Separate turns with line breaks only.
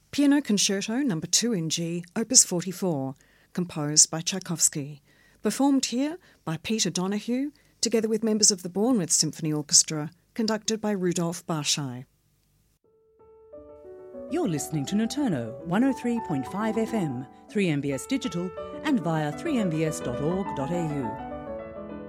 Piano Concerto No. 2 in G, Opus 44, composed by Tchaikovsky. Performed here by Peter Donahue, together with members of the Bournemouth Symphony Orchestra, conducted by Rudolf Barschai.
You're listening to Noturno 103.5 FM, 3MBS Digital, and via 3mbs.org.au.